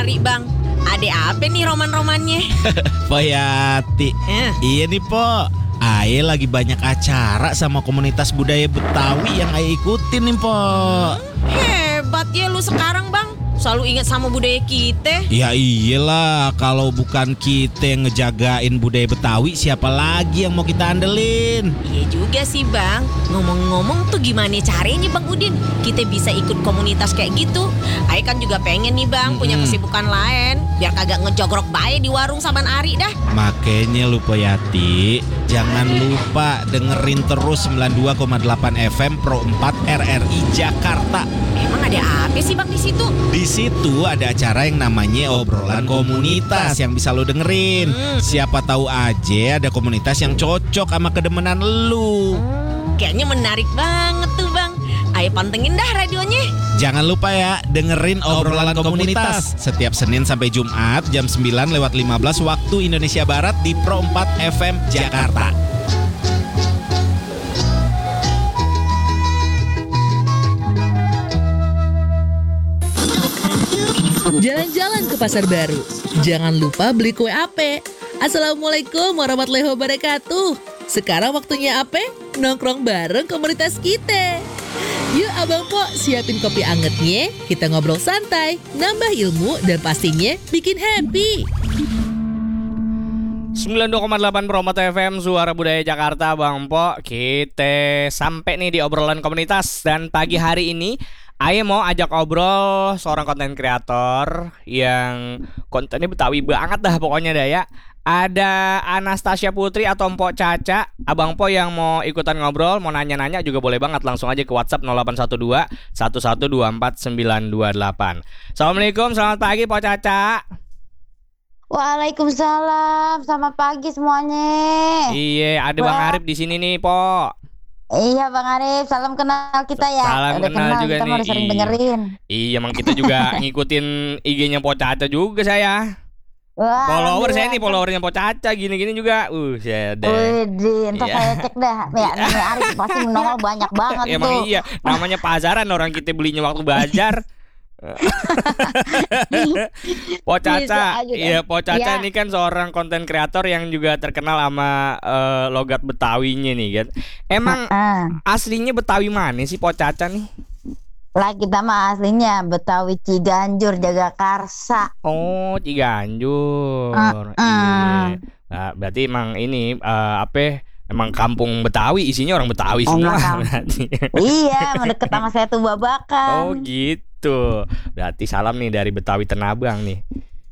Ari bang. Ada apa nih roman-romannya? Poyati. Iya nih Po, Ae lagi banyak acara sama komunitas budaya Betawi yang Ae ikutin nih Po. Hebat ya lu sekarang bang, selalu ingat sama budaya kita. Ya iyalah, kalau bukan kita yang ngejagain budaya Betawi, siapa lagi yang mau kita andelin? Iya juga sih bang. Ngomong-ngomong tuh gimana caranya bang Udin kita bisa ikut komunitas kayak gitu? Ae kan juga pengen nih bang punya kesibukan lain, biar kagak ngejogrok bae di warung saban Ari dah. Makanya lu Poyati, jangan lupa dengerin terus 92,8 FM Pro 4 RRI Jakarta. Emang ada apa sih bang di situ? Di situ ada acara yang namanya obrolan komunitas yang bisa lo dengerin. Siapa tahu aja ada komunitas yang cocok sama kedemenan lu. Kayaknya menarik banget tuh bang. Ayo pantengin dah radionya. Jangan lupa ya, dengerin obrolan komunitas setiap Senin sampai Jumat jam 9:15 waktu Indonesia Barat di Pro 4 FM Jakarta. Jalan-jalan ke pasar baru. Jangan lupa beli kue ape. Assalamualaikum warahmatullahi wabarakatuh. Sekarang waktunya ape? Nongkrong bareng komunitas kita. Yuk Abang Po, siapin kopi angetnya. Kita ngobrol santai, nambah ilmu, dan pastinya bikin happy. 92,8 Promoto FM Suara Budaya Jakarta Bang Po. Kita sampai nih di obrolan komunitas. Dan pagi hari ini Aye mau ajak ngobrol seorang konten kreator yang kontennya Betawi banget dah pokoknya dah ya. Ada Anastasia Putri atau Mpok Caca. Abang Po yang mau ikutan ngobrol, mau nanya-nanya juga boleh banget. Langsung aja ke WhatsApp 0812 1124 928. Assalamualaikum, selamat pagi Mpok Caca. Waalaikumsalam, selamat pagi semuanya. Iya, ada Bang Arif di sini nih, Po. Iya Bang Arif, salam kenal kita ya. Salam udah kenal juga kita nih. udah sering dengerin. Iya, emang kita juga ngikutin IG-nya Po Caca juga saya. Wah, Follower saya nih, followernya Po Caca gini-gini juga. Saya deh. Widih, ntar Iya. saya cek dah. Ya, nih Arif pasti menongol banyak banget Emang tuh. iya, namanya pasaran orang kita belinya waktu belajar. Po Caca, Bisa aja, iya Po Caca ya. ini kan seorang konten kreator yang juga terkenal sama logat Betawinya nih kan. Emang aslinya Betawi mana sih Po Caca nih? Lah kita mah aslinya Betawi Ciganjur, Jagakarsa. Oh, Ciganjur. Iya. Nah, berarti emang ini emang kampung Betawi, isinya orang Betawi semua berarti. Iya, mendekat sama saya tuh Babakan. Oh gitu. Berarti salam nih dari Betawi Tenabang nih.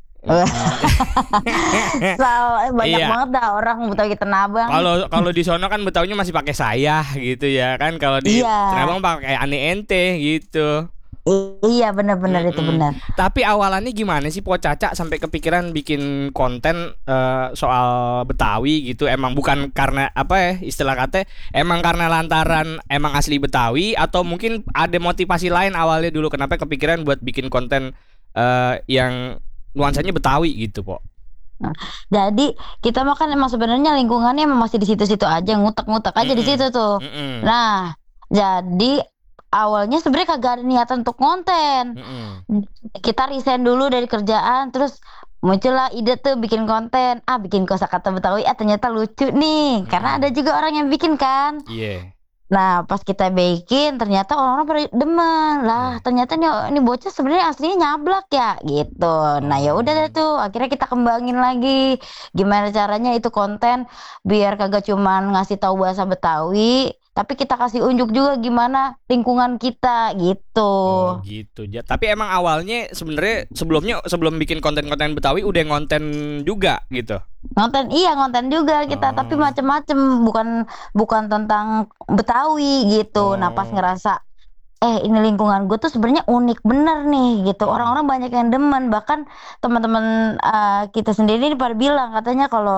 Banyak Iya. banget dah orang Betawi Tenabang. Kalau di sono kan Betawinya masih pakai saya gitu ya kan. Kalau di Iya. Tenabang pakai ane ente gitu. Iya benar-benar itu benar. Tapi awalannya gimana sih Po Caca sampai kepikiran bikin konten soal Betawi gitu? Emang bukan karena apa ya istilah kata? Emang karena lantaran emang asli Betawi atau mungkin ada motivasi lain awalnya dulu kenapa kepikiran buat bikin konten yang nuansanya Betawi gitu Po? Jadi kita mah kan emang sebenarnya lingkungannya emang masih di situ-situ aja, ngutek-ngutek aja di situ tuh. Nah, jadi awalnya sebenarnya kagak ada niatan untuk konten. Kita resign dulu dari kerjaan, terus muncullah ide tuh bikin konten. Bikin kosakata Betawi, ternyata lucu nih. Karena ada juga orang yang bikin kan. Iya. Nah, pas kita bikin ternyata orang-orang pada demen. Lah, ternyata ini bocah sebenarnya aslinya nyablak ya gitu. Nah, ya udah deh tuh. Akhirnya kita kembangin lagi gimana caranya itu konten biar kagak cuman ngasih tahu bahasa Betawi, tapi kita kasih unjuk juga gimana lingkungan kita gitu. Oh gitu. Tapi emang awalnya sebenarnya sebelum bikin konten-konten Betawi udah ngonten juga gitu. Ngonten juga kita, tapi macem-macem, bukan tentang Betawi gitu. Nah, pas ngerasa ini lingkungan gue tuh sebenarnya unik bener nih gitu. Orang-orang banyak yang demen, bahkan teman-teman kita sendiri pada bilang katanya kalau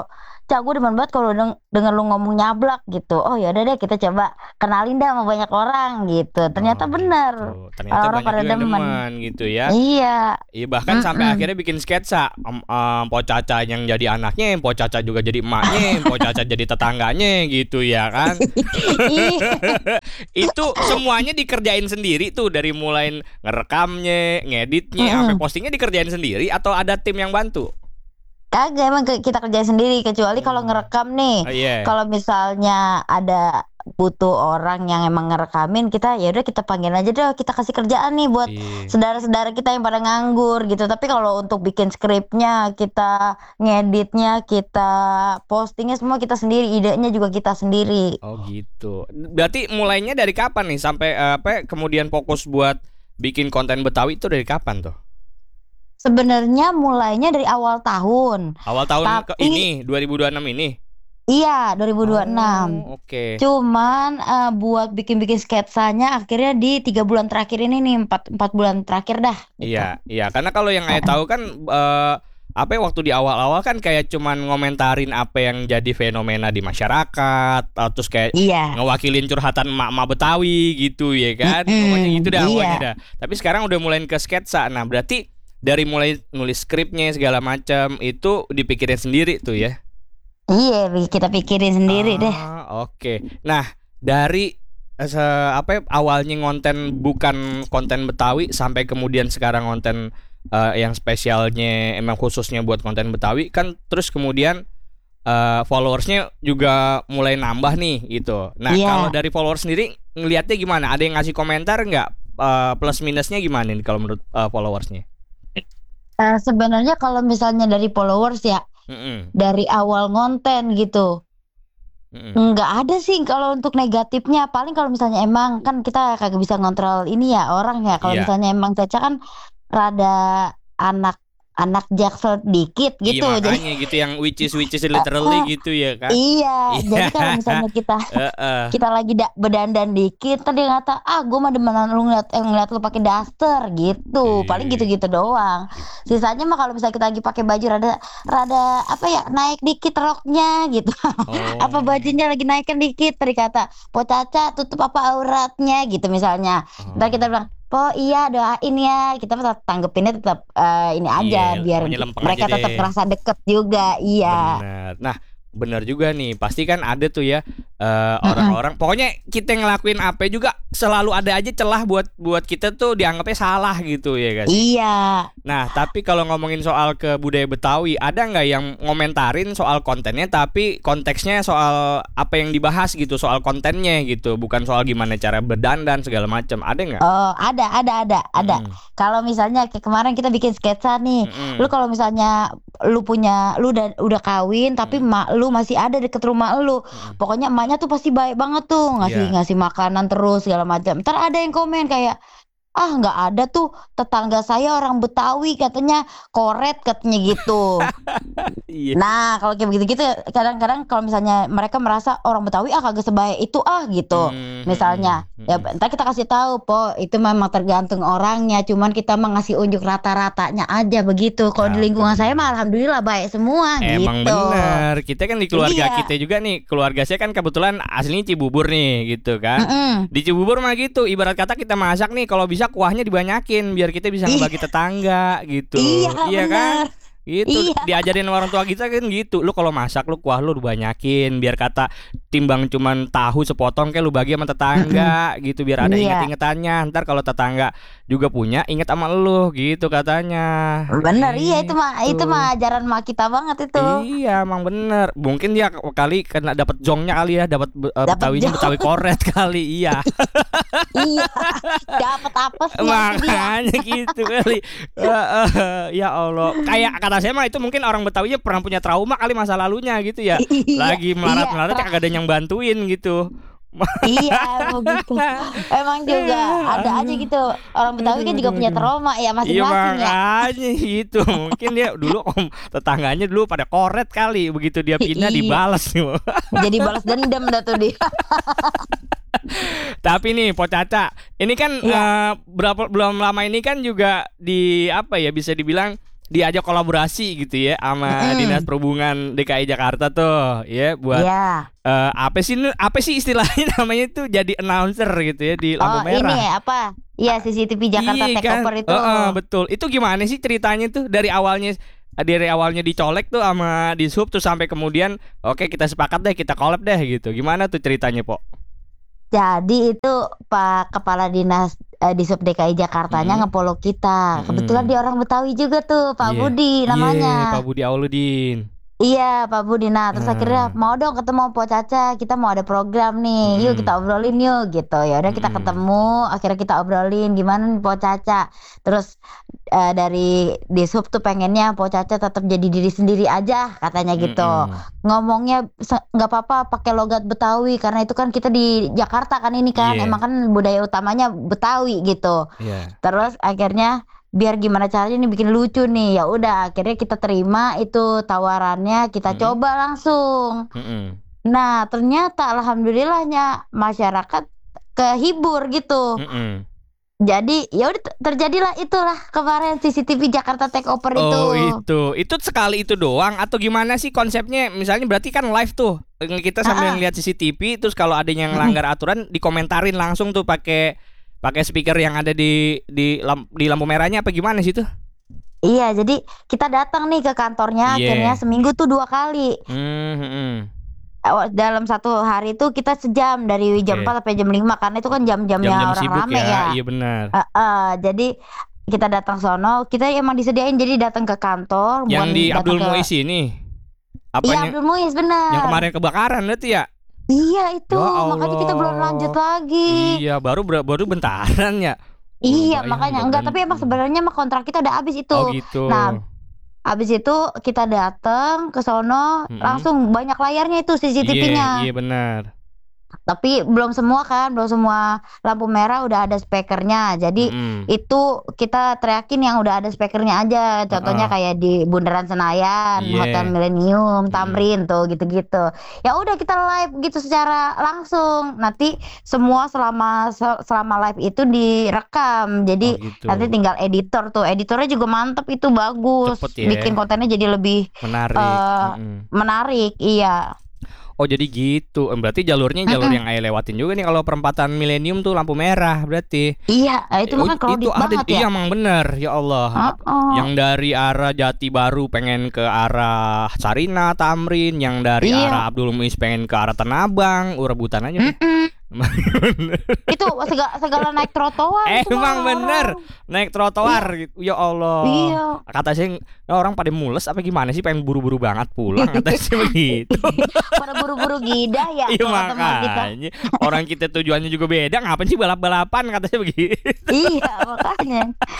Cak, gue demen banget kalau denger lu ngomong nyablak gitu. Oh ya udah deh, kita coba kenalin dah sama banyak orang gitu. Ternyata bener. Gitu. Ternyata Orang banyak pada juga yang demen. demen gitu ya. Iya. Iya, bahkan sampai akhirnya bikin sketsa. Po Caca yang jadi anaknya, Po Caca juga jadi emaknya, Po Caca jadi tetangganya gitu ya kan. Iya. Itu semuanya dikerjain sendiri tuh, dari mulai ngerekamnya, ngeditnya, sampai postingnya dikerjain sendiri atau ada tim yang bantu? Kagak, emang kita kerjain sendiri, kecuali kalau ngerekam nih. Oh, iya. Kalau misalnya ada butuh orang yang emang ngerekamin, kita ya udah kita panggil aja deh, kita kasih kerjaan nih buat Iya. saudara-saudara kita yang pada nganggur gitu. Tapi kalau untuk bikin skripnya, kita ngeditnya, kita postingnya semua kita sendiri, idenya juga kita sendiri. Oh gitu. Berarti mulainya dari kapan nih sampai kemudian fokus buat bikin konten Betawi itu dari kapan tuh? Sebenarnya mulainya dari awal tahun. Awal tahun Tapi- ini 2026 ini. Iya, 2026. Oh, oke. Cuman buat bikin-bikin sketsanya akhirnya di 3 bulan terakhir ini nih, 4 bulan terakhir dah gitu. Iya, karena kalau yang saya tahu kan waktu di awal-awal kan kayak cuman ngomentarin apa yang jadi fenomena di masyarakat, terus kayak Iya. ngewakilin curhatan emak-emak Betawi gitu ya kan. Pokoknya gitu dah, Iya. pokoknya dah. Tapi sekarang udah mulai ke sketsa. Nah, berarti dari mulai nulis skripnya segala macam itu dipikirin sendiri tuh ya. Iya, kita pikirin sendiri deh. Oke. Nah, dari awalnya ngonten bukan konten Betawi sampai kemudian sekarang konten yang spesialnya emang khususnya buat konten Betawi kan, terus kemudian followersnya juga mulai nambah nih gitu. Nah, Iya. kalau dari followers sendiri ngelihatnya gimana? Ada yang ngasih komentar nggak? Plus minusnya gimana nih kalau menurut followersnya? Sebenarnya kalau misalnya dari followers ya, dari awal ngonten gitu, nggak ada sih kalau untuk negatifnya. Paling kalau misalnya emang kan kita kagak bisa ngontrol ini ya orang ya. Kalau Iya. misalnya emang Caca kan rada anak jaksel dikit gitu, Iya, jadi makanya gitu yang which is literally gitu ya kan. iya. Jadi kalau misalnya kita kita lagi berdandan dikit, tadi dia ngata, gue mah demenan lu ngeliat lu pakai daster gitu. Paling gitu-gitu doang. Sisanya mah kalau misalnya kita lagi pakai baju rada apa ya, naik dikit roknya gitu. Apa bajunya lagi naikkan dikit, tadi kata, Po Caca tutup apa auratnya gitu misalnya. Ntar kita bilang, Po iya doain ya. Kita tanggepinnya tetap ini aja, Iya, biar pokoknya lempeng mereka aja tetap deh. merasa deket juga. Iya. Bener. Nah, bener juga nih. Pasti kan ada tuh ya orang-orang. Pokoknya kita ngelakuin apa juga selalu ada aja celah buat kita tuh dianggapnya salah gitu ya guys. Iya. Nah, tapi kalau ngomongin soal ke budaya Betawi, ada nggak yang ngomentarin soal kontennya tapi konteksnya soal apa yang dibahas gitu, soal kontennya gitu, bukan soal gimana cara berdandan segala macam. Ada nggak? Oh, ada. Kalau misalnya kayak kemarin kita bikin sketsa nih. Lu kalau misalnya lu udah kawin tapi mak lu masih ada deket rumah lu. Pokoknya emaknya tuh pasti baik banget tuh, ngasih makanan terus segala macam. Ntar ada yang komen kayak, nggak ada tuh tetangga saya orang Betawi katanya koret katanya gitu. Iya. Nah kalau kayak begitu-gitu kadang-kadang kalau misalnya mereka merasa orang Betawi kagak sebaik itu gitu. Misalnya ya ntar kita kasih tahu, Po, itu memang tergantung orangnya, cuman kita mah ngasih unjuk rata-ratanya aja begitu. Kalau di lingkungan saya mah alhamdulillah baik semua Emang gitu. bener. Kita kan di keluarga Iya. kita juga nih. Keluarga saya kan kebetulan aslinya Cibubur nih gitu kan. Di Cibubur mah gitu. Ibarat kata kita masak nih, kalau bisa kuahnya dibanyakin biar kita bisa ngebagi tetangga gitu. Iya, kan? Gitu. Iya. Diajarin orang tua kita kan gitu. Lu kalau masak lu kuah lu dibanyakin biar kata timbang cuman tahu sepotong kayak lu bagi sama tetangga gitu, biar ada Iya. inget-ingetannya. Ntar kalau tetangga juga punya, inget sama lu gitu katanya. Bener, iya itu Gitu. mah ajaran mak kita banget itu. Iya, emang bener. Mungkin dia kali kena dapat jongnya kali ya, dapat Betawinya jong. Betawi koret kali. Iya. Iya. Dapat apesnya itu dia. Makanya gitu kali. Ya Allah. Kayak kata saya mah itu mungkin orang Betawinya pernah punya trauma kali masa lalunya gitu ya. Iya, Lagi melarat-melarat iya. kagak ada yang bantuin gitu. Iya begitu. Emang juga ada aja gitu. Orang Betawi kan juga punya trauma ya Iya masing-masing ya. makanya gitu. Mungkin dia dulu tetangganya dulu pada koret kali. Begitu dia pindah Iya. dibalas. Jadi balas dendam dah tuh dia. Tapi nih Po Caca, ini kan Iya. belum lama ini kan juga di apa ya, bisa dibilang diajak kolaborasi gitu ya sama Dinas Perhubungan DKI Jakarta tuh ya buat Iya. apa sih istilahnya namanya itu jadi announcer gitu ya di lampu merah. Ini apa? Iya, CCTV Jakarta Iya Takeover kan? itu. Betul. Itu gimana sih ceritanya tuh dari awalnya dicolek tuh sama Dishub tuh sampai kemudian oke kita sepakat deh kita collab deh gitu. Gimana tuh ceritanya, Po? Jadi itu Pak Kepala Dinas Dishub DKI Jakartanya nge-follow kita. Kebetulan dia orang Betawi juga tuh, Pak Budi namanya. Pak Budi Auludin. Iya, Pak Budi. Nah, terus akhirnya mau dong ketemu Po Caca. Kita mau ada program nih. Yuk kita obrolin yuk gitu. Ya udah kita ketemu, akhirnya kita obrolin gimana nih Po Caca. Terus dari Dishub tuh pengennya Po Caca tetap jadi diri sendiri aja katanya gitu. Ngomongnya nggak apa-apa pakai logat Betawi karena itu kan kita di Jakarta kan ini kan. Emang kan budaya utamanya Betawi gitu. Terus akhirnya biar gimana caranya nih bikin lucu nih. Ya udah akhirnya kita terima itu tawarannya, kita coba langsung. Nah, ternyata alhamdulillahnya masyarakat kehibur gitu. Jadi ya udah terjadilah itulah kemarin CCTV Jakarta Takeover itu. Oh, itu sekali itu doang atau gimana sih konsepnya? Misalnya berarti kan live tuh. Kita sambil ngeliat CCTV terus kalau ada yang melanggar aturan dikomentarin langsung tuh pakai speaker yang ada di lampu merahnya apa gimana sih tuh? Iya, jadi kita datang nih ke kantornya akhirnya seminggu tuh 2 kali. Dalam satu hari itu kita sejam dari jam 4 sampai jam 5 karena itu kan jam-jamnya orang sibuk rame ya. Iya benar. Jadi kita datang sono, kita emang disediain jadi datang ke kantor. Yang di Abdul Muiz ini. Iya, Abdul Muiz benar. Yang kemarin kebakaran berarti ya? Iya itu, makanya kita belum lanjut lagi. Iya, baru bentaran ya. Iya, makanya enggak, tapi emang sebenarnya mah kontrak kita udah habis itu. Oh gitu. Nah, habis itu kita datang ke sono, langsung banyak layarnya itu CCTV-nya. Iya benar. Tapi belum semua lampu merah udah ada speakernya. Jadi itu kita teriakin yang udah ada speakernya aja. Contohnya kayak di Bundaran Senayan, Hotel Millennium, Tamrin tuh gitu-gitu. Ya udah kita live gitu secara langsung. Nanti semua selama live itu direkam. Jadi nanti tinggal editor tuh. Editornya juga mantep itu, bagus. Cepet, ya. Bikin kontennya jadi lebih menarik. Iya. Oh jadi gitu. Berarti jalur yang Aya lewatin juga nih kalau perempatan Millennium tuh lampu merah berarti. Iya, itu makan crowded banget ya. Iya emang bener ya Allah. Yang dari arah Jati Baru pengen ke arah Sarina, Tamrin, yang dari arah Abdul Muiz pengen ke arah Tanah Abang, rebutan aja. Itu segala naik trotoar. Emang bener naik trotoar gitu. Ya Allah. Iya. Kata saya orang pada mules apa gimana sih pengen buru-buru banget pulang kata sih begitu. Pada buru-buru gidah ya. Iya makanya orang kita tujuannya juga beda. Ngapain sih balap-balapan katanya begitu. Iya makanya.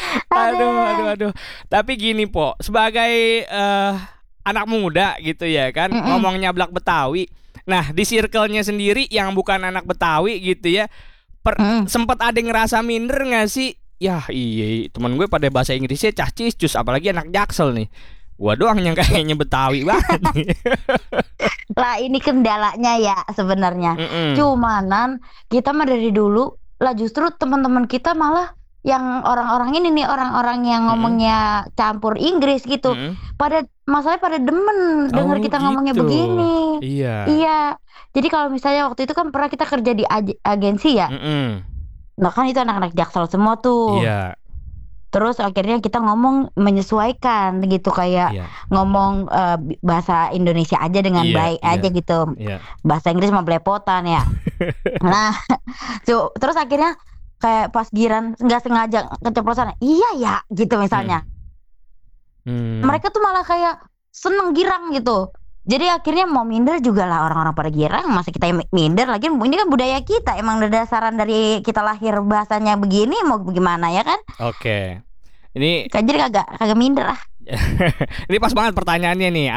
Aduh. Tapi gini Po, sebagai anak muda gitu ya kan, ngomongnya nyablak Betawi. Nah di circle-nya sendiri yang bukan anak Betawi gitu ya, sempet ada yang ngerasa minder gak sih? Ya iya temen gue pada bahasa Inggrisnya cahcis cus, apalagi anak Jaksel nih. Gua doang yang kayaknya Betawi banget nih. Lah ini kendalanya ya sebenarnya. Cumanan kita mah dari dulu lah justru teman-teman kita malah yang orang-orang ini nih, orang-orang yang ngomongnya campur Inggris gitu. Masalahnya pada demen denger kita ngomongnya begini. Iya. Jadi kalau misalnya waktu itu kan pernah kita kerja di agensi ya. Nah kan itu anak-anak Jaksel semua tuh. Iya. Terus akhirnya kita ngomong menyesuaikan gitu, kayak ngomong bahasa Indonesia aja dengan baik aja gitu. Bahasa Inggris mah belepotan ya. Nah, terus akhirnya kayak pas giran nggak sengaja keceplosan, iya ya gitu misalnya. Mereka tuh malah kayak seneng girang gitu. Jadi akhirnya mau minder juga lah, orang-orang pada girang, masa kita minder lagi. Ini kan budaya kita, emang udah dasaran dari kita lahir bahasanya begini, mau gimana ya kan? Oke. Ini jadi kagak minder lah. Ini pas banget pertanyaannya nih.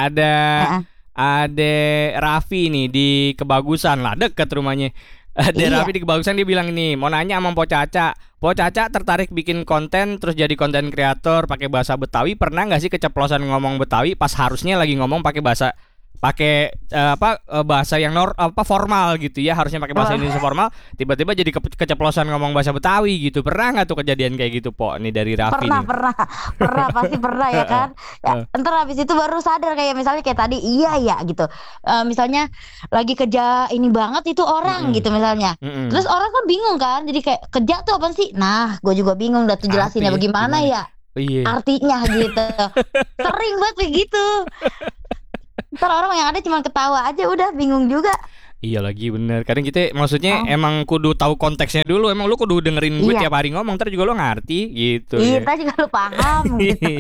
Ada Raffi nih di Kebagusan lah, deket rumahnya. Raffi di Kebagusan, dia bilang ini mau nanya sama Po Caca. Po Caca tertarik bikin konten terus jadi konten kreator pakai bahasa Betawi. Pernah nggak sih keceplosan ngomong Betawi pas harusnya lagi ngomong pakai bahasa pakai bahasa yang formal gitu ya, harusnya pakai bahasa Indonesia formal, tiba-tiba jadi keceplosan ngomong bahasa Betawi gitu. Pernah nggak tuh kejadian kayak gitu, Po? Nih dari Raffi nih. Pernah pasti pernah ya kan. Ya, entar habis itu baru sadar kayak misalnya kayak tadi iya ya gitu. Misalnya lagi kerja ini banget itu orang gitu misalnya. Terus orang kan bingung kan, jadi kayak kerja tuh apa sih? Nah, gue juga bingung dah tuh jelasinnya bagaimana ya. Iya. Artinya gitu. Sering banget begitu. Ntar orang yang ada cuma ketawa aja udah bingung juga. Iya lagi bener. Kadang kita maksudnya emang kudu tahu konteksnya dulu. Emang lu kudu dengerin gue tiap hari ngomong, ntar juga lu ngerti gitu. Iya, ya. ntar juga lu paham gitu.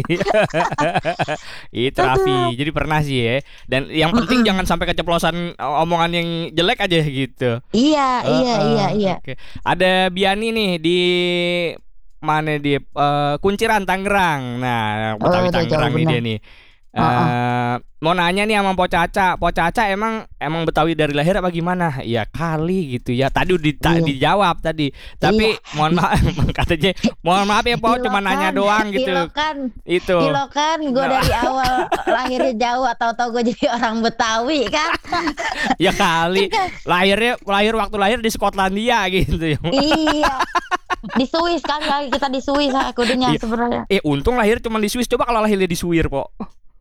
Itu Raffi. Jadi pernah sih ya. Dan yang penting jangan sampai keceplosan omongan yang jelek aja gitu. Iya. Oke. Ada Biani nih di mana di Kunciran Tangerang. Nah, Betawi Tangerang nih dia nih. Mau nanya nih sama Po Caca emang Betawi dari lahir apa gimana? Ya kali gitu ya. Tadi udah dijawab tadi. Tapi mohon maaf katanya mohon maaf ya Po, cuma nanya doang gitu. Ilokan gue dari awal lahirnya jauh, tahu-tahu gue jadi orang Betawi kan. Ya kali lahir waktu lahir di Skotlandia gitu ya. Iya. Di Swiss kan kita di Swiss kudunya sebenarnya. Untung lahir cuma di Swiss. Coba kalau lahirnya di Swiss, Po.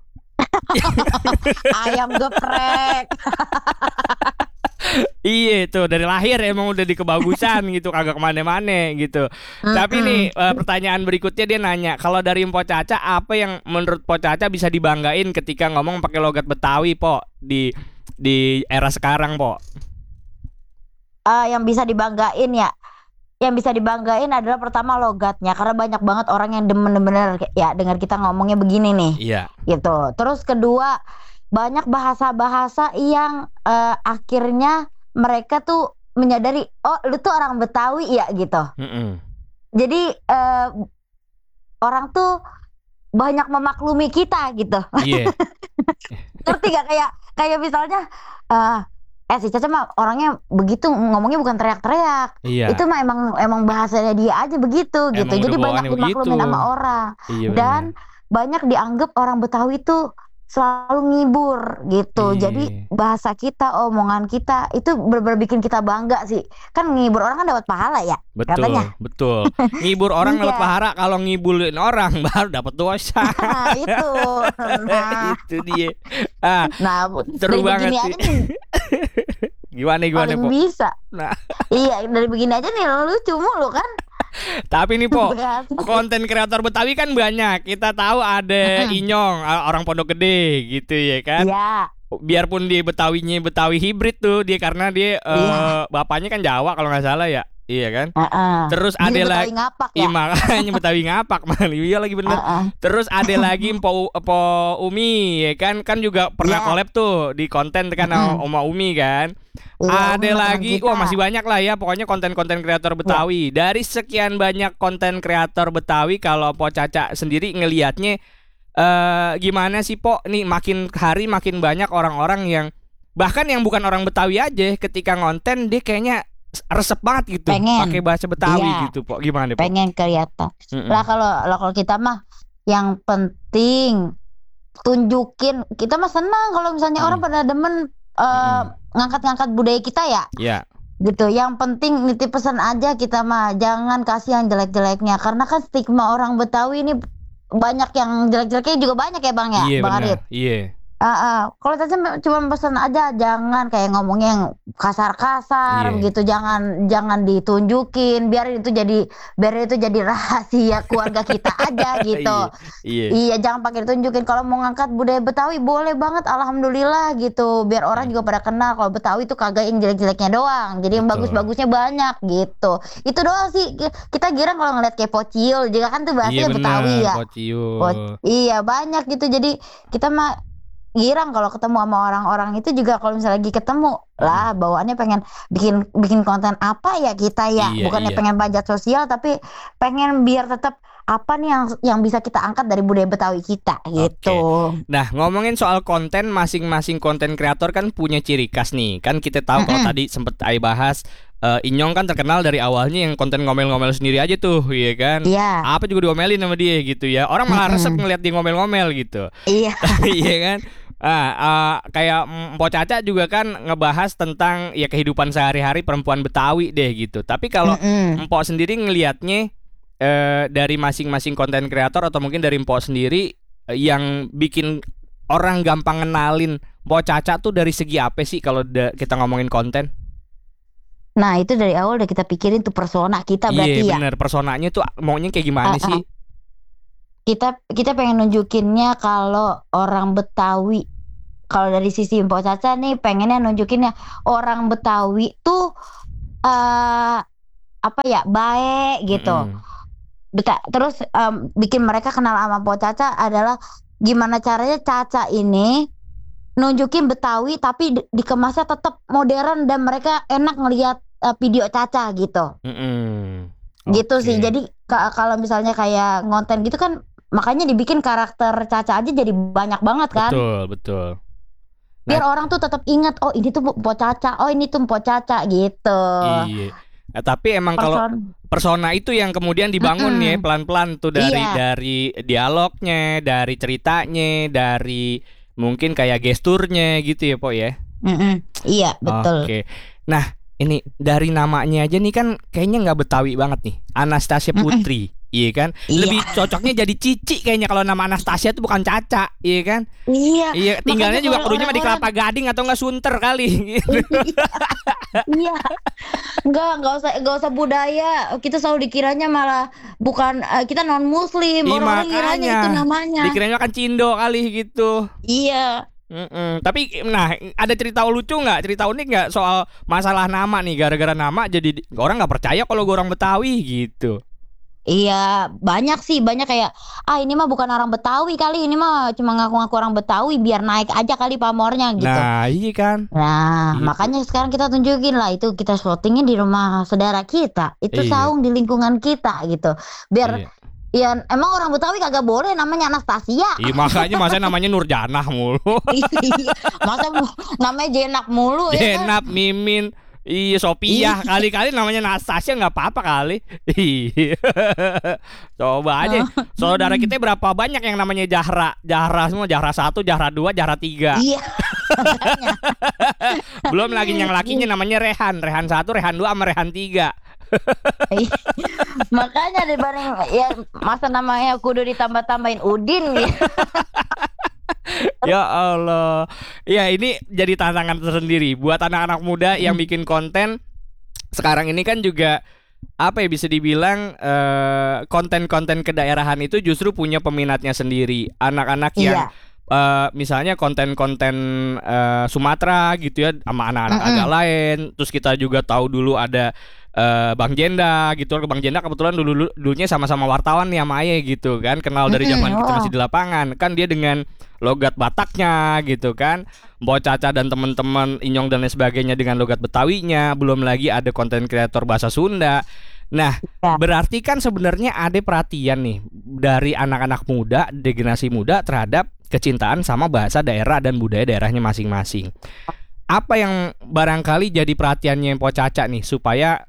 Ayam geprek. Iya tuh dari lahir emang udah di kebagusan gitu, kagak kemana-mana gitu. Tapi nih pertanyaan berikutnya dia nanya, kalau dari Po Caca apa yang menurut Po Caca bisa dibanggain ketika ngomong pakai logat Betawi, Po, di era sekarang, Po? Yang bisa dibanggain ya. Yang bisa dibanggain adalah pertama logatnya, karena banyak banget orang yang demen-demen ya dengar kita ngomongnya begini nih. Iya. Gitu. Terus kedua, banyak bahasa-bahasa yang akhirnya mereka tuh menyadari, oh lu tuh orang Betawi ya gitu. Jadi orang tuh banyak memaklumi kita gitu. Iya. Ngerti gak kayak misalnya si Caca mah orangnya begitu ngomongnya bukan teriak-teriak. Iya. Itu mah emang bahasanya dia aja begitu gitu. Emang jadi udah banyak bawaannya dimaklumin begitu. sama orang. Iya, dan banyak dianggap orang Betawi tuh selalu ngibur gitu. Iya. Jadi bahasa kita, omongan kita itu bener-bener bikin kita bangga sih. Kan ngibur orang kan dapat pahala ya. Katanya. Betul. Ngibur orang dapat Iya. pahala, kalau ngibulin orang baru dapat dosa. Nah, itu. Nah, Itu dia. dari Seru banget begini sih. aja nih Gimana paling Po? bisa. Nah, Iya, dari begini aja nih lucu mulu kan. tapi nih Po, Bahasa. konten kreator Betawi kan banyak. Kita tahu ada Inyong, orang Pondok Gede gitu ya kan. Iya. Biarpun dia Betawinya Betawi hibrid tuh dia, karena dia bapaknya kan Jawa kalau nggak salah ya. Iya kan. Terus ada Jadi lagi Betawi ngapak ya. makanya Betawi ngapak mal. Iya lagi bener. Terus ada lagi Po Umi ya kan juga pernah collab tuh di konten kan sama Oma Umi kan. Iya, Ada Umi lagi, teman kita. masih banyak lah ya pokoknya konten-konten kreator Betawi. Dari sekian banyak konten kreator Betawi, kalau Po Caca sendiri ngelihatnya gimana sih Po? Nih makin hari makin banyak orang-orang yang bahkan yang bukan orang Betawi aja ketika ngonten dia kayaknya resep banget gitu pakai bahasa Betawi gitu Po. Gimana Po? Pengen kelihatan. Lah kalau kita mah yang penting tunjukin, kita mah senang kalau misalnya orang pada demen ngangkat-ngangkat budaya kita ya. Iya. Gitu. Yang penting nitip pesan aja kita mah, jangan kasih yang jelek-jeleknya, karena kan stigma orang Betawi ini banyak yang jelek-jeleknya juga banyak ya Bang ya. Iya Bang benar. Arif. Iya. Kalau Caca cuma pesan aja, jangan kayak ngomongnya yang kasar-kasar gitu, jangan ditunjukin, biar itu jadi rahasia keluarga kita aja gitu. Iya, jangan pakai ditunjukin. Kalau mau ngangkat budaya Betawi boleh banget, alhamdulillah gitu, biar orang juga pada kenal kalau Betawi itu kagak yang jelek-jeleknya doang, jadi yang bagus-bagusnya banyak gitu. Itu doang sih, kita girang kalau ngeliat kayak pociul juga kan tuh bahasanya Betawi ya. Iya banyak gitu, jadi kita mah girang kalau ketemu sama orang-orang itu juga, kalau misalnya lagi ketemu lah bawaannya pengen bikin konten apa ya kita ya, bukannya pengen pajak sosial, tapi pengen biar tetap apa nih yang bisa kita angkat dari budaya Betawi kita gitu. Nah, ngomongin soal konten, masing-masing konten kreator kan punya ciri khas nih. Kan kita tahu kalau tadi sempet Ai bahas Inyong kan terkenal dari awalnya yang konten ngomel-ngomel sendiri aja tuh, iya kan? Iya. Apa juga diomelin sama dia gitu ya. Orang malah resep ngeliat dia ngomel-ngomel gitu. Iya. Iya kan? Kayak Mpok Caca juga kan ngebahas tentang ya kehidupan sehari-hari perempuan Betawi deh gitu. Tapi kalau Mpok sendiri ngelihatnya dari masing-masing konten kreator atau mungkin dari Mpok sendiri yang bikin orang gampang kenalin Mpok Caca tuh dari segi apa sih kalau kita ngomongin konten? Nah itu dari awal udah kita pikirin tuh persona kita berarti Iya ya. bener, personanya tuh maunya kayak gimana sih? Kita pengen nunjukinnya kalau orang Betawi, kalau dari sisi Mpok Caca nih pengennya nunjukinnya orang Betawi tuh apa ya, baik gitu. Terus bikin mereka kenal sama Mpok Caca adalah gimana caranya Caca ini nunjukin Betawi tapi dikemasnya tetap modern dan mereka enak ngelihat video Caca gitu. Gitu sih. Jadi kalau misalnya kayak ngonten gitu kan, makanya dibikin karakter Caca aja jadi banyak banget kan. Betul. Biar orang tuh tetap ingat, oh ini tuh Mpok Caca, oh ini tuh Mpok Caca gitu. Iya. Tapi emang kalau persona itu yang kemudian dibangun ya pelan-pelan tuh dari dialognya, dari ceritanya, dari mungkin kayak gesturnya gitu ya Pok ya. Iya betul. Oke. Nah ini dari namanya aja nih kan kayaknya nggak Betawi banget nih, Anastasia Putri. Iya kan? Lebih cocoknya jadi Cici kayaknya kalau nama Anastasia itu bukan Caca, iya kan? Iya, tinggalnya juga kudunya di Kelapa Gading atau enggak Sunter kali gitu. Iya. Enggak usah budaya. Kita selalu dikiranya malah bukan, kita non muslim. Orang-orang kiranya itu namanya. Dikiranya kan Cindo kali gitu. Iya. Tapi nah ada cerita lucu nggak, cerita unik nggak soal masalah nama nih, gara-gara nama jadi orang nggak percaya kalau gue orang Betawi gitu. Iya banyak kayak ini mah bukan orang Betawi kali, ini mah cuma ngaku-ngaku orang Betawi biar naik aja kali pamornya gitu. Nah iya kan. Nah gitu. Makanya sekarang kita tunjukin lah, itu kita syutingin di rumah saudara kita, itu saung di lingkungan kita gitu, biar ya emang orang Betawi kagak boleh namanya Anastasia. Iya masa namanya Nurjanah mulu. Masa namanya Jenak mulu ya kan? Jenap, Mimin, Sophia, kali-kali namanya Anastasia nggak apa-apa kali. Coba aja. Saudara kita berapa banyak yang namanya Jahra semua, Jahra 1, Jahra 2, Jahra 3. Iya. Belum lagi yang lakinya namanya Rehan 1, Rehan 2 sama Rehan 3. Makanya dibanding ya masa namanya kudu ditambah-tambahin Udin gitu. Ya Allah. Ya ini jadi tantangan tersendiri buat anak-anak muda yang bikin konten. Sekarang ini kan juga apa ya, bisa dibilang konten-konten kedaerahan itu justru punya peminatnya sendiri. Anak-anak yang misalnya konten-konten Sumatera gitu ya sama anak-anak agak lain. Terus kita juga tahu dulu ada Bang Jenda gitu. Bang Jenda kebetulan dulunya sama-sama wartawan nih sama Aye gitu kan. Kenal dari zaman kita masih di lapangan. Kan dia dengan logat Bataknya gitu kan. Mpok Caca dan teman-teman Inyong dan lain sebagainya dengan logat Betawinya. Belum lagi ada konten kreator bahasa Sunda. Nah, berarti kan sebenarnya ada perhatian nih dari anak-anak muda, generasi muda terhadap kecintaan sama bahasa daerah dan budaya daerahnya masing-masing. Apa yang barangkali jadi perhatiannya Mpok Caca nih supaya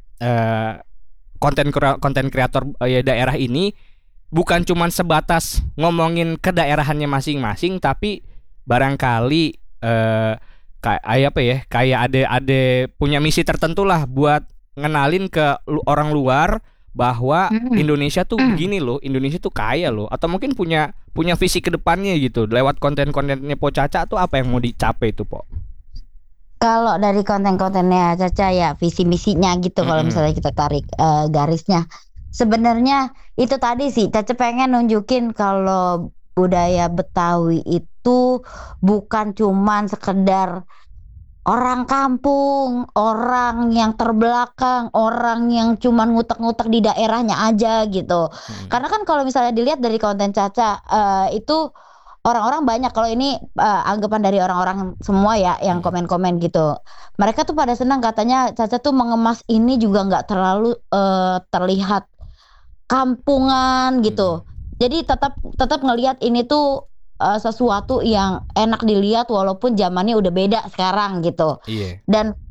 konten kreator daerah ini bukan cuma sebatas ngomongin kedaerahannya masing-masing, tapi barangkali kayak ada punya misi tertentu lah buat ngenalin ke orang luar bahwa Indonesia tuh begini loh, Indonesia tuh kaya loh, atau mungkin punya visi ke depannya gitu lewat konten-kontennya Mpok Caca tuh. Apa yang mau dicapai itu Pok? Kalau dari konten-kontennya Caca ya visi misinya gitu. Kalau misalnya kita tarik garisnya, sebenarnya itu tadi sih Caca pengen nunjukin kalau budaya Betawi itu bukan cuman sekedar orang kampung, orang yang terbelakang, orang yang cuman ngutek-ngutek di daerahnya aja gitu. Karena kan kalau misalnya dilihat dari konten Caca itu orang-orang banyak, kalau ini anggapan dari orang-orang semua ya yang komen-komen gitu. Mereka tuh pada senang, katanya Caca tuh mengemas ini juga nggak terlalu terlihat kampungan gitu. Jadi tetap ngelihat ini tuh sesuatu yang enak dilihat walaupun zamannya udah beda sekarang gitu. Iya. Dan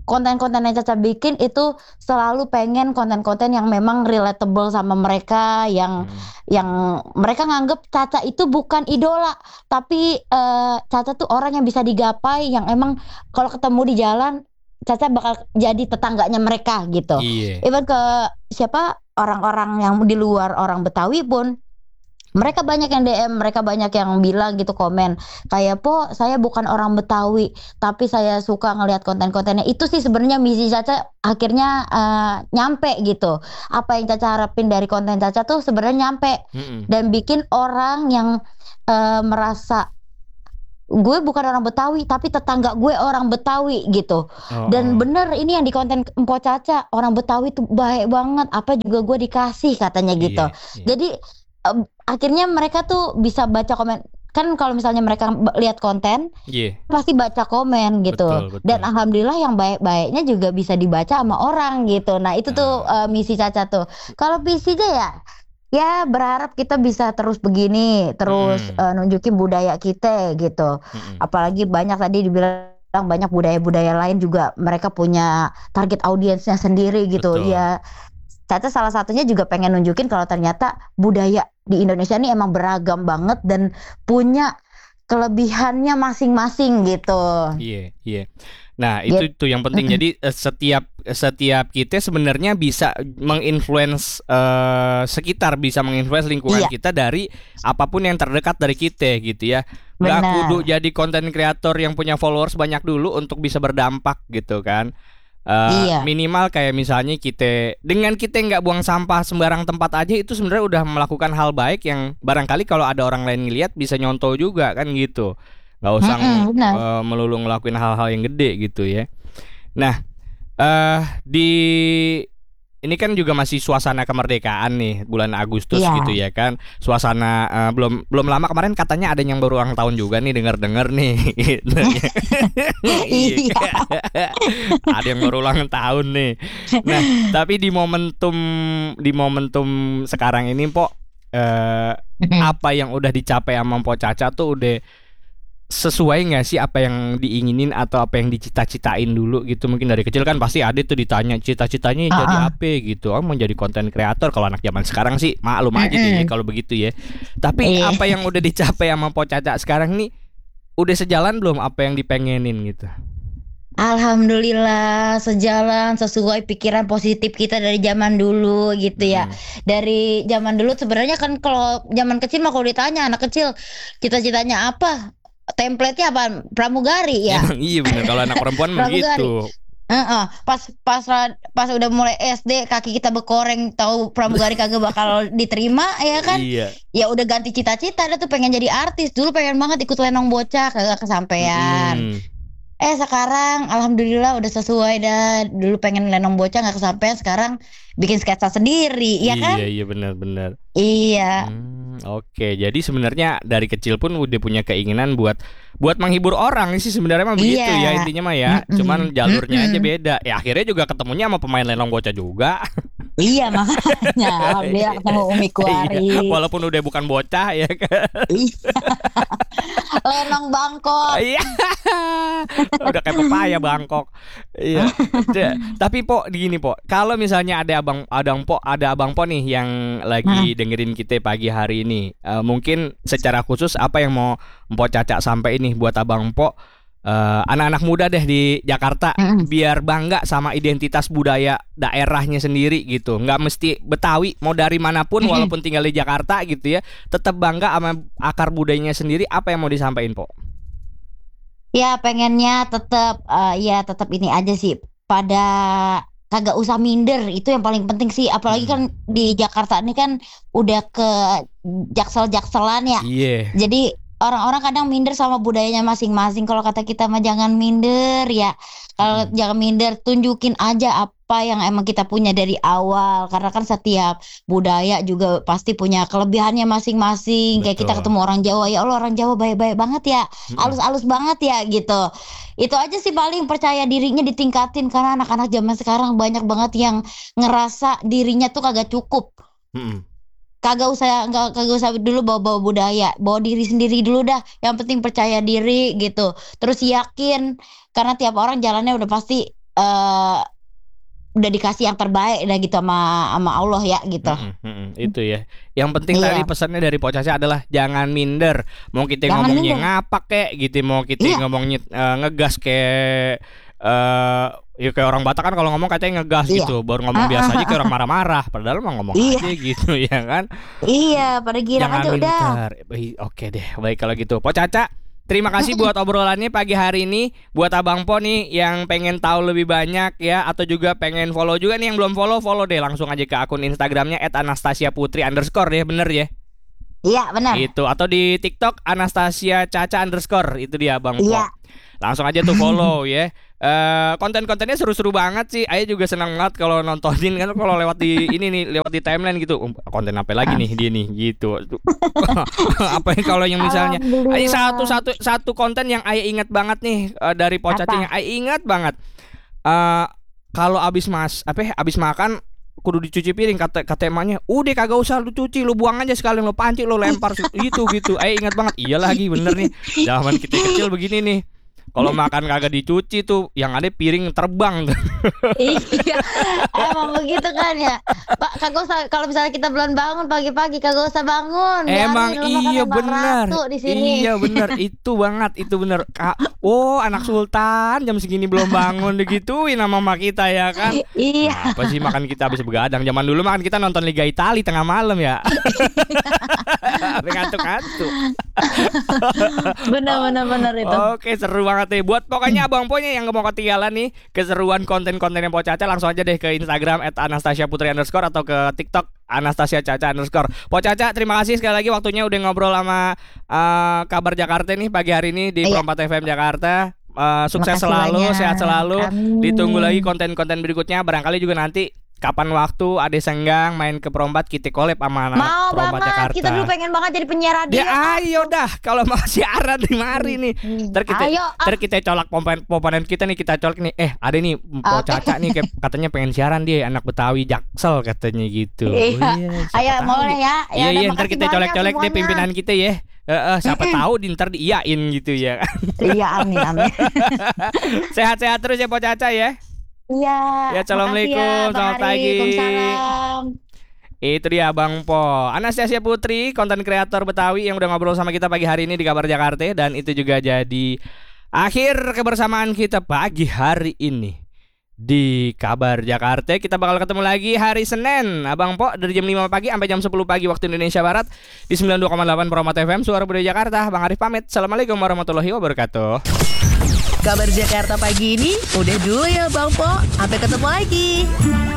konten-konten yang Caca bikin itu selalu pengen konten-konten yang memang relatable sama mereka, yang mereka nganggep Caca itu bukan idola, tapi Caca tuh orang yang bisa digapai, yang emang kalau ketemu di jalan Caca bakal jadi tetangganya mereka gitu. Iya. Even ke siapa orang-orang yang di luar orang Betawi pun mereka banyak yang DM, mereka banyak yang bilang gitu, komen kayak, "Po, saya bukan orang Betawi, tapi saya suka ngelihat konten-kontennya." Itu sih sebenarnya misi Caca akhirnya nyampe gitu. Apa yang Caca harapin dari konten Caca tuh sebenarnya nyampe dan bikin orang yang merasa gue bukan orang Betawi, tapi tetangga gue orang Betawi gitu. Dan bener ini yang di konten Empo Caca, orang Betawi tuh baik banget, apa juga gue dikasih katanya gitu. Iya. Jadi akhirnya mereka tuh bisa baca komen. Kan kalau misalnya mereka lihat konten, pasti baca komen gitu. Betul. Dan alhamdulillah yang baik-baiknya juga bisa dibaca sama orang gitu. Nah itu tuh misi Caca tuh. Kalau visinya ya berharap kita bisa terus begini, terus nunjukin budaya kita gitu. Apalagi banyak tadi dibilang banyak budaya-budaya lain juga mereka punya target audiensnya sendiri gitu. Betul. Ya Caca salah satunya juga pengen nunjukin kalau ternyata budaya di Indonesia ini emang beragam banget dan punya kelebihannya masing-masing gitu. Iya. Nah, itu tuh yang penting. Jadi setiap kita sebenarnya bisa menginfluence sekitar, bisa menginfluence lingkungan kita dari apapun yang terdekat dari kita gitu ya. Nggak kudu jadi konten kreator yang punya followers banyak dulu untuk bisa berdampak gitu kan. Minimal kayak misalnya dengan kita nggak buang sampah sembarang tempat aja, itu sebenarnya udah melakukan hal baik yang barangkali kalau ada orang lain ngeliat bisa nyontoh juga kan gitu. Nggak usah melulu ngelakuin hal-hal yang gede gitu ya. Nah, ini kan juga masih suasana kemerdekaan nih, bulan Agustus gitu ya kan. Suasana belum lama kemarin katanya ada yang baru ulang tahun juga nih, dengar nih gitu. Ada yang baru ulang tahun nih. Nah, tapi di momentum sekarang ini Po, apa yang udah dicapai sama Po Caca tuh udah sesuai nggak sih apa yang diinginin atau apa yang dicita-citain dulu gitu? Mungkin dari kecil kan pasti ada tuh ditanya cita-citanya jadi apa gitu. Mau jadi konten kreator. Kalau anak zaman sekarang sih maklum aja tuh ya kalau begitu ya. Tapi apa yang udah dicapai sama Po Caca sekarang nih udah sejalan belum apa yang dipengenin gitu? Alhamdulillah sejalan sesuai pikiran positif kita dari zaman dulu gitu ya. Dari zaman dulu sebenarnya kan kalau zaman kecil mah kalau ditanya anak kecil cita-citanya apa? Template-nya apa? Pramugari ya. Emang iya bener, kalau anak perempuan begitu. Pas udah mulai SD kaki kita bekoreng, tahu pramugari kagak bakal diterima ya kan. Ya udah ganti cita-cita, dia tuh pengen jadi artis. Dulu pengen banget ikut lenong bocah, kagak kesampean. Sekarang alhamdulillah udah sesuai dah. Dulu pengen lenong bocah nggak kesampean, sekarang bikin sketsa sendiri ya kan. Iya benar. Iya. Oke, jadi sebenarnya dari kecil pun udah punya keinginan buat menghibur orang sih sebenarnya mah begitu ya intinya mah ya. Cuman jalurnya aja beda. Ya akhirnya juga ketemunya sama pemain lenong bocah juga. Iya makanya alhamdulillah ketemu Umi Kuari. Walaupun udah bukan bocah ya kan. Lenong Bangkok. Iya. Udah kayak pepaya Bangkok. Iya. Tapi Po gini Po, kalau misalnya ada abang Po nih yang lagi dengerin kita pagi hari ini, mungkin secara khusus apa yang mau Po Caca sampai ini buat abang Po, anak-anak muda deh di Jakarta biar bangga sama identitas budaya daerahnya sendiri gitu. Nggak mesti Betawi, mau dari manapun walaupun tinggal di Jakarta gitu ya, tetap bangga sama akar budayanya sendiri. Apa yang mau disampaikan Po? Ya pengennya tetap tetap ini aja sih, pada kagak usah minder, itu yang paling penting sih. Apalagi kan di Jakarta ini kan udah ke jaksel-jakselan ya. Jadi orang-orang kadang minder sama budayanya masing-masing. Kalau kata kita mah jangan minder ya. Kalau jangan minder, tunjukin aja apa yang emang kita punya dari awal. Karena kan setiap budaya juga pasti punya kelebihannya masing-masing. Kayak kita ketemu orang Jawa, ya Allah orang Jawa baik-baik banget ya, halus-halus banget ya gitu. Itu aja sih paling, percaya dirinya ditingkatin. Karena anak-anak zaman sekarang banyak banget yang ngerasa dirinya tuh kagak cukup. Kagak usah dulu bawa budaya, bawa diri sendiri dulu dah. Yang penting percaya diri gitu. Terus yakin, karena tiap orang jalannya udah pasti udah dikasih yang terbaik dah gitu sama Allah ya gitu. Itu ya. Yang penting Iya. tadi pesannya dari Pok Caca adalah jangan minder. Mau kita Jangan ngomongnya minder. ngapak kayak gitu, mau kita Iya. ngomongnya ngegas kayak ya kayak orang Batak kan kalau ngomong katanya ngegas Iya. gitu. Baru ngomong biasa aja kayak orang marah-marah. Padahal mah ngomong Iya. aja gitu ya kan. Iya, pada girang Jangan aja udah. minder. Oke deh, baik kalau gitu. Pok Caca, terima kasih buat obrolannya pagi hari ini. Buat Abang Po nih yang pengen tahu lebih banyak ya, atau juga pengen follow juga nih yang belum follow deh langsung aja ke akun Instagramnya @anastasiaputri_ ya, bener ya. Iya, benar. Itu atau di TikTok Anastasia Caca_ itu dia Bang Po. Iya. Langsung aja tuh follow ya. Konten-kontennya seru-seru banget sih. Aya juga senang banget kalau nontonin kan, kalau lewat di ini nih, lewat di timeline gitu. Konten apa lagi nih dia nih gitu. Apa yang kalau yang misalnya Alhamdulillah. satu konten yang Aya ingat banget nih dari Po Caca Apa? yang Aya ingat banget. Kalau abis makan kudu dicuci piring, kata emaknya, udah kagak usah lu cuci, lu buang aja sekalian, lu panci, lu lempar gitu. Ingat banget. Iya lagi bener nih. Zaman kita kecil begini nih. Kalau makan kagak dicuci tuh yang ada piring terbang. Iya, emang begitu kan ya. Pak, kagak usah kalau misalnya kita belum bangun pagi-pagi kagak usah bangun. Emang Biarin lu makan iya sama benar. ratu di sini. Iya benar, itu banget, itu benar. Oh, anak sultan jam segini belum bangun digituin sama mama kita ya kan. Iya, Apa sih makan kita habis begadang. Zaman dulu makan kita nonton Liga Italia tengah malam ya. Ngantuk-ngantuk. benar itu. Oke, seru banget nih. Buat pokoknya Abang Po yang gak mau ketinggalan nih keseruan konten-konten yang Po Caca, langsung aja deh ke Instagram @anastasiaputri_ atau ke TikTok Anastasia Caca_. Po Caca, terima kasih sekali lagi waktunya udah ngobrol sama Kabar Jakarta nih pagi hari ini di Iya. Pro 4 FM Jakarta. Sukses Makasih selalu, banyak. sehat selalu. Amin. Ditunggu lagi konten-konten berikutnya. Barangkali juga nanti kapan waktu ada senggang main ke Pro 4 kita collab sama anak Mau Pro 4 banget, Jakarta. kita dulu pengen banget jadi penyiar radio. Dia ayo dah kalau mau siaran di mari nih. Ayo, Ntar kita colak poponen kita nih, kita colak nih. Ada nih Po Oke. Caca nih katanya pengen siaran dia, anak Betawi Jaksel katanya gitu. Iya. siapa Ayo tahu mau nih. ya. Iya udah, ntar makasih kita banyak colek-colek deh semuanya. pimpinan kita ya. Siapa tahu ntar diiyain gitu ya. Iya, amin. Sehat-sehat terus ya Po Caca ya. Iya. Ya, assalamualaikum, makasih ya, Bang selamat Ari. pagi. Waalaikumsalam. Itu dia Bang Po, Anastasia Putri, konten kreator Betawi yang udah ngobrol sama kita pagi hari ini di Kabar Jakarta. Dan itu juga jadi akhir kebersamaan kita pagi hari ini di Kabar Jakarta. Kita bakal ketemu lagi hari Senin Abang Po dari jam 5 pagi sampai jam 10 pagi waktu Indonesia Barat di 92,8 Pro 4 FM Suara Budaya Jakarta. Bang Arif pamit. Assalamualaikum warahmatullahi wabarakatuh. Kabar Jakarta pagi ini udah dulu ya Bang Po. Sampai ketemu lagi.